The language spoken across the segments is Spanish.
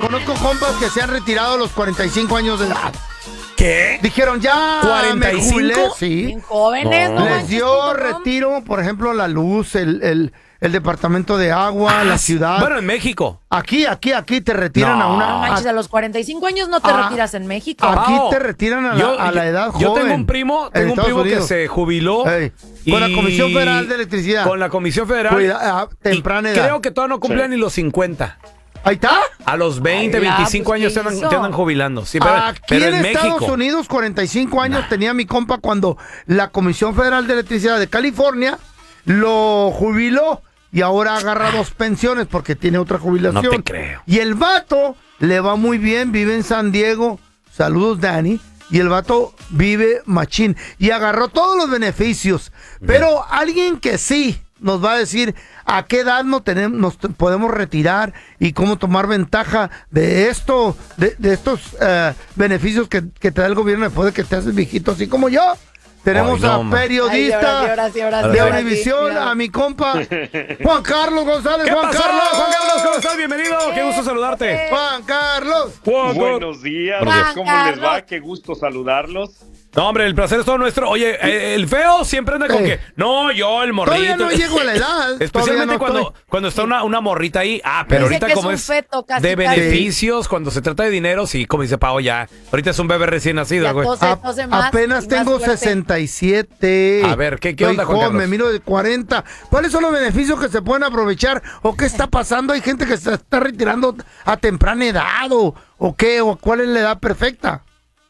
conozco compas que se han retirado a los 45 años de edad. ¿Qué? Dijeron, ya, me jubilé. ¿45? Sí. Bien jóvenes, no Les manches, dio ¿no? retiro, por ejemplo, la luz, el departamento de agua, la ciudad. Bueno, en México. Aquí te retiran No. a No una... manches, a los 45 años no te retiras en México. Aquí Pao, te retiran a la edad joven. Yo tengo un primo, en Estados que Unidos. se jubiló. Ey, con la Comisión Federal de Electricidad. Con la Comisión Federal. A temprana y edad. creo que todavía no cumplían ni los 50. Ahí está. A los 20, Ay, 25 pues, años ¿qué te hizo? andan jubilando. Sí, pero, Aquí pero en en Estados México. Unidos, 45 años tenía mi compa cuando la Comisión Federal de Electricidad de California lo jubiló y ahora agarra 2 pensiones porque tiene otra jubilación. No te creo. Y el vato le va muy bien, vive en San Diego. Saludos, Dani. Y el vato vive machín y agarró todos los beneficios. Pero alguien que sí nos va a decir a qué edad nos podemos retirar y cómo tomar ventaja de esto, de estos beneficios que te da el gobierno después de que te haces viejito, así como yo. Tenemos Ay, no, a periodista Ay, ahora sí, de ahora sí, Univisión, mira. a mi compa Juan Carlos González. ¿Qué Juan pasó, Carlos. Juan Carlos? ¿Cómo estás? Bienvenido. Qué gusto saludarte. Juan Carlos. Buenos días, Juan ¿cómo les Carlos. va? Qué gusto saludarlos. No, hombre, el placer es todo nuestro. Oye, el feo siempre anda con que, no, yo, el morrito. Todavía no llego a la edad. Especialmente Todavía no cuando está una morrita ahí. Pero Dice ahorita que como es un feto, casi, de casi. beneficios, cuando se trata de dinero, sí, como dice Pao, ya. Ahorita es un bebé recién nacido, Ya güey. tose más, Apenas y más tengo fuerte. 67. A ver, ¿qué Estoy onda, Juan joven, Carlos? me miro de 40. ¿Cuáles son los beneficios que se pueden aprovechar? ¿O qué está pasando? ¿Hay gente que se está retirando a temprana edad? ¿O qué? ¿O cuál es la edad perfecta?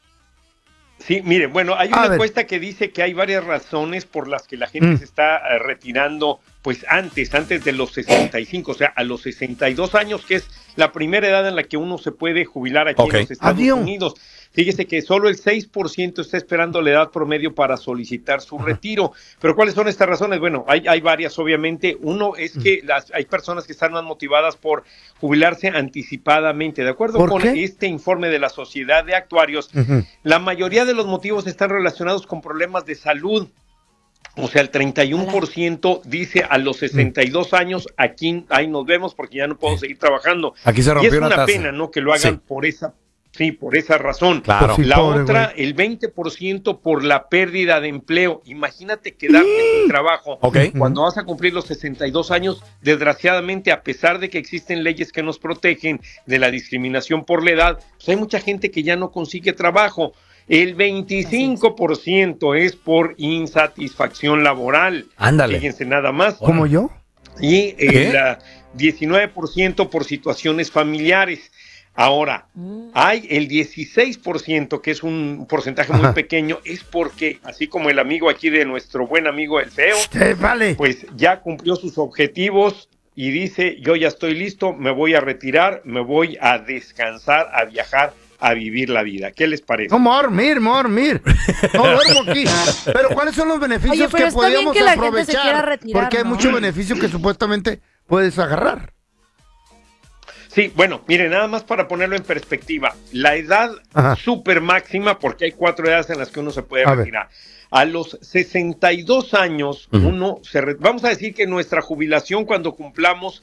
Sí, miren, bueno, hay A una ver. encuesta que dice que hay varias razones por las que la gente se está retirando, pues antes de los 65, o sea, a los 62 años, que es la primera edad en la que uno se puede jubilar aquí Ok. en los Estados Adiós. Unidos. Fíjese que solo el 6% está esperando la edad promedio para solicitar su retiro. Pero ¿cuáles son estas razones? Bueno, hay varias, obviamente. Uno es que hay personas que están más motivadas por jubilarse anticipadamente. De acuerdo ¿Por con qué? este informe de la Sociedad de Actuarios, la mayoría de los motivos están relacionados con problemas de salud. O sea, el 31% dice a los 62 años, aquí ahí nos vemos porque ya no puedo seguir trabajando. Aquí se Y rompió es una una taza. pena, ¿no? Que lo hagan Sí. por esa razón. Claro. Pues sí, La pobre otra, güey. el 20% por la pérdida de empleo. Imagínate quedarte sin trabajo. Ok. Cuando vas a cumplir los 62 años, desgraciadamente, a pesar de que existen leyes que nos protegen de la discriminación por la edad, pues hay mucha gente que ya no consigue trabajo. El 25% es por insatisfacción laboral. Ándale. Fíjense nada más. ¿Como yo? Y ¿Qué? el 19% por situaciones familiares. Ahora, hay el 16%, que es un porcentaje muy pequeño, es porque, así como el amigo aquí de nuestro buen amigo el feo, Vale. pues ya cumplió sus objetivos y dice, yo ya estoy listo, me voy a retirar, me voy a descansar, a viajar, a vivir la vida. ¿Qué les parece? No, me voy a dormir, me voy a dormir. No duermo aquí. Pero ¿cuáles son los beneficios Oye, pero que está bien podríamos que la gente se aprovechar? quiera retirar, Porque hay ¿no? mucho beneficio que supuestamente puedes agarrar. Sí, bueno, mire, nada más para ponerlo en perspectiva, la edad Ajá. súper máxima, porque hay 4 edades en las que uno se puede A ver. retirar. A los 62 años, vamos a decir que nuestra jubilación cuando cumplamos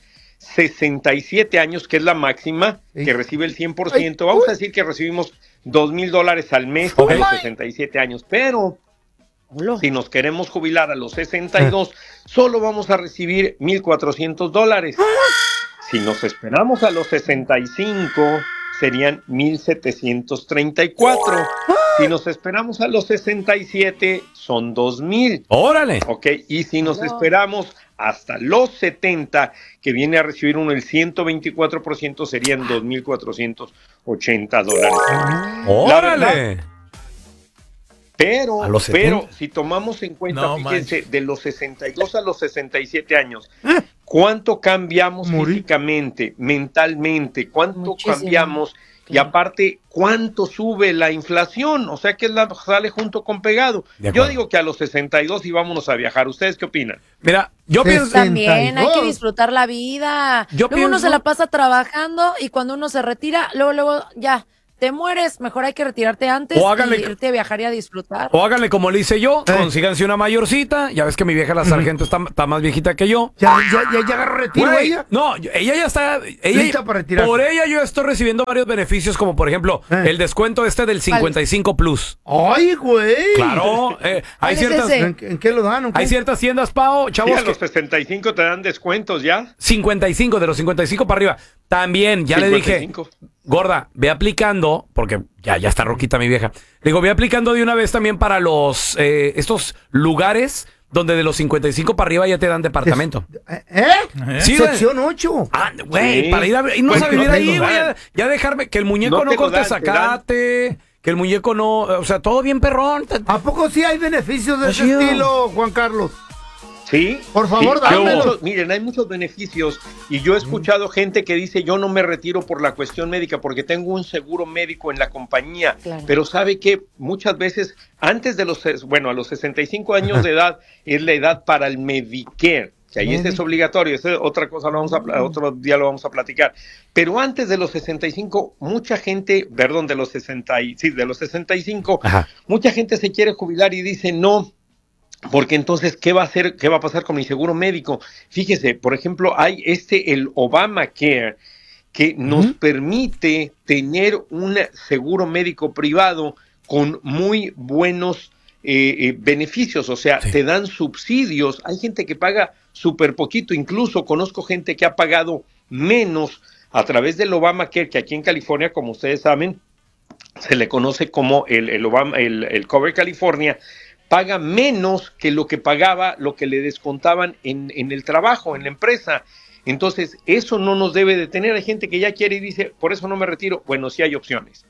67 años, que es la máxima, Sí. que recibe el 100%, Ay, vamos uy. a decir que recibimos $2,000 al mes Ok. a los 67 años, pero si nos queremos jubilar a los 62, solo vamos a recibir $1,400. Si nos esperamos a los 65, serían 1,734. Si nos esperamos a los 67, son 2,000. Órale. Ok, y si nos esperamos hasta los 70, que viene a recibir uno el 124%, serían $2,480. Órale. Pero, A los 70. si tomamos en cuenta, No fíjense, de los 62 a los 67 años, ¿cuánto cambiamos Morí. físicamente, mentalmente? ¿Cuánto Muchísimo. cambiamos? Y Claro. aparte, ¿cuánto sube la inflación? O sea, que sale junto con pegado. De Yo acuerdo. digo que a los 62 y vámonos a viajar. ¿Ustedes qué opinan? Mira, yo Sí, pienso... sí. También hay que 62. disfrutar la vida. Yo Luego uno pienso- se la pasa trabajando y cuando uno se retira, luego ya te mueres, mejor hay que retirarte antes O háganle- y irte a viajar y a disfrutar. O háganle como le hice yo, consíganse una mayorcita. Ya ves que mi vieja la sargento está más viejita que yo. ¿Ya agarró retiro Güey, ella? no, ella ya está. Lista para retirarse. Por ella yo estoy recibiendo varios beneficios, como por ejemplo, el descuento del 55 Plus. ¡Ay, güey! Claro, hay ¿Cuál es ciertas. ese? ¿En qué lo dan? o qué? Hay ciertas tiendas, Pao, Sí, chavos, a los 65 te dan descuentos ya. 55, de los 55 para arriba. También, ya le dije, 55. gorda, ve aplicando, porque ya está roquita mi vieja. Le digo, ve aplicando de una vez también para los estos lugares donde de los 55 para arriba ya te dan departamento. Sí, güey. Sección 8. Ah, güey, Sí. para irnos Pues a vivir no te ahí, lo güey. dan. Ya dejarme que el muñeco No no te lo corte dan, te zacate, que el muñeco no, o sea, todo bien perrón. ¿A poco sí hay beneficios de Está ese chido. estilo, Juan Carlos? Sí. Por favor, hay dámelo. miren, hay muchos beneficios y yo he escuchado gente que dice yo no me retiro por la cuestión médica porque tengo un seguro médico en la compañía, Claro. pero sabe que muchas veces antes de a los 65 años de edad es la edad para el Medicare. Que ahí ese es obligatorio, esa es otra cosa, otro día lo vamos a platicar. Pero antes de los 65, mucha gente, perdón, de los 65, Ajá. mucha gente se quiere jubilar y dice no, porque entonces, ¿qué va a hacer? ¿Qué va a pasar con mi seguro médico? Fíjese, por ejemplo, hay el Obamacare que nos permite tener un seguro médico privado con muy buenos beneficios, o sea, Sí. te dan subsidios. Hay gente que paga súper poquito, incluso conozco gente que ha pagado menos a través del Obamacare, que aquí en California, como ustedes saben, se le conoce como el Cover California, paga menos que lo que pagaba, lo que le descontaban en el trabajo, en la empresa. Entonces, eso no nos debe detener. Hay gente que ya quiere y dice, por eso no me retiro. Bueno, sí hay opciones.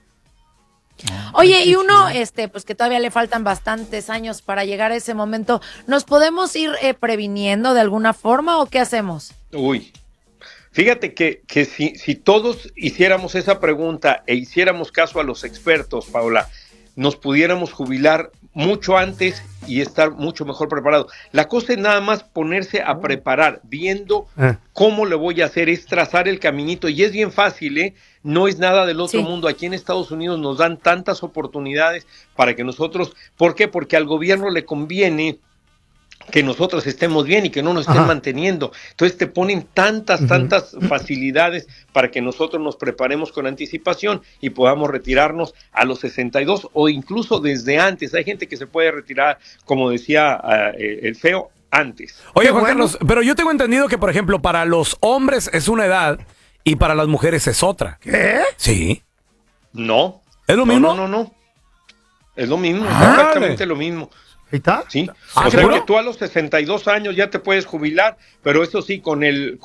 Oye, y uno, pues que todavía le faltan bastantes años para llegar a ese momento, ¿nos podemos ir previniendo de alguna forma o qué hacemos? Uy, fíjate que si todos hiciéramos esa pregunta e hiciéramos caso a los expertos, Paola, nos pudiéramos jubilar mucho antes y estar mucho mejor preparados. La cosa es nada más ponerse a preparar, viendo cómo le voy a hacer, es trazar el caminito, y es bien fácil, ¿eh? No es nada del otro Sí. mundo. Aquí en Estados Unidos nos dan tantas oportunidades para que nosotros, ¿por qué? Porque al gobierno le conviene que nosotros estemos bien y que no nos estén manteniendo. Entonces te ponen tantas facilidades para que nosotros nos preparemos con anticipación y podamos retirarnos a los 62 o incluso desde antes. Hay gente que se puede retirar, como decía el feo, antes. Oye, Qué Juan bueno. Carlos, pero yo tengo entendido que, por ejemplo, para los hombres es una edad y para las mujeres es otra. ¿Qué? Sí. No. ¿Es lo mismo? No. Es lo mismo, Ah, exactamente vale. lo mismo. ¿Ahí está? Sí, Ah, o sea ¿seguro? que tú a los 62 años ya te puedes jubilar, pero eso sí, con el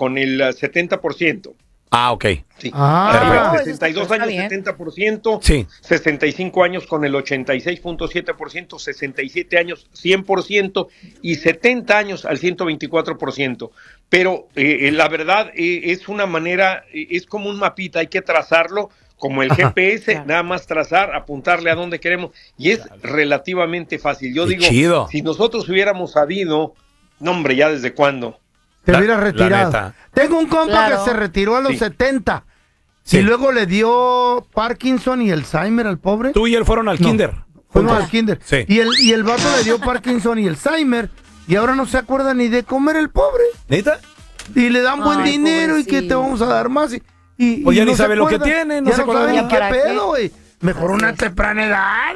70%. Ah, ok. Sí. Ah. Arriba, Oh, 62 eso está años, bien. 70%, Sí. 65 años con el 86.7%, 67 años 100% y 70 años al 124%. Pero la verdad es una manera, es como un mapita, hay que trazarlo como el GPS, Claro. nada más trazar, apuntarle a dónde queremos y es relativamente fácil. Yo Qué digo, chido. si nosotros hubiéramos sabido, no hombre, ya desde cuándo. Te La- hubiera la retirado. neta. Tengo un compa Claro. que se retiró a los Sí. 70. Sí. Y luego le dio Parkinson y Alzheimer al pobre. Tú y él fueron al No. kinder. Fuimos Juntos. al kinder. Sí. Y el vato le dio Parkinson y Alzheimer. Y ahora no se acuerda ni de comer el pobre. ¿Neta? Y le dan buen Ay, dinero y que te pobrecito. vamos a dar más. Y Pues ya ni se sabe lo que acuerda. tiene, no Ya se acuerda sabe ni ni qué para qué. pedo, güey. Mejor Así una es. temprana edad.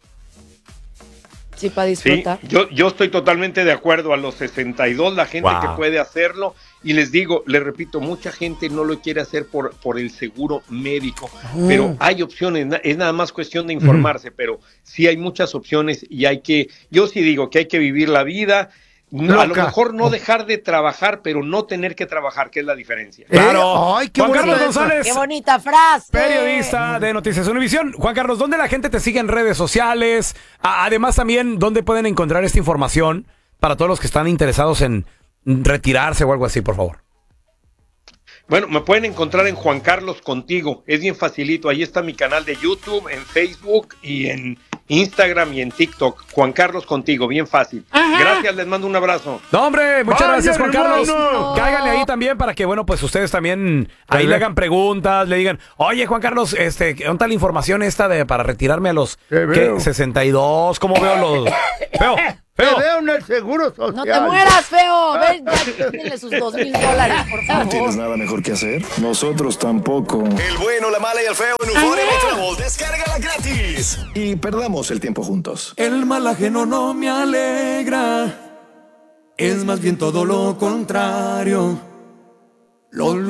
Sí, para Sí, disfrutar. yo estoy totalmente de acuerdo. A los 62, la gente Wow. que puede hacerlo, y les digo, les repito, mucha gente no lo quiere hacer por el seguro médico, pero hay opciones, es nada más cuestión de informarse, pero sí hay muchas opciones y yo sí digo que hay que vivir la vida, a lo Loca. mejor no dejar de trabajar, pero no tener que trabajar, que es la diferencia. Claro. Ay, qué Juan bonita Carlos esa. González, ¡Qué bonita frase! periodista de Noticias Univisión. Juan Carlos, ¿dónde la gente te sigue en redes sociales? Además, también, ¿dónde pueden encontrar esta información para todos los que están interesados en retirarse o algo así, por favor? Bueno, me pueden encontrar en Juan Carlos Contigo, es bien facilito, ahí está mi canal de YouTube, en Facebook y en Instagram y en TikTok. Juan Carlos Contigo, bien fácil. Gracias, les mando un abrazo. No, hombre, muchas gracias, Juan Carlos. hermano. Cáiganle ahí también para que, bueno, pues ustedes también ahí le hagan preguntas, le digan, oye, Juan Carlos, ¿dónde está la información esta para retirarme a los ¿qué? 62? ¿Cómo veo los...? Te veo en el seguro social. No te mueras, feo. Ven, ya denle sus $2,000, por favor. ¿No tienes nada mejor que hacer? Nosotros tampoco. El bueno, la mala y el feo en Euforia Travel. Descárgala gratis. Y perdamos el tiempo juntos. El mal ajeno no me alegra, es más bien todo lo contrario.